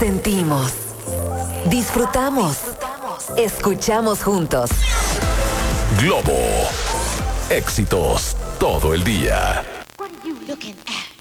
Sentimos, disfrutamos, escuchamos juntos. Globo. Éxitos todo el día. What are you looking at?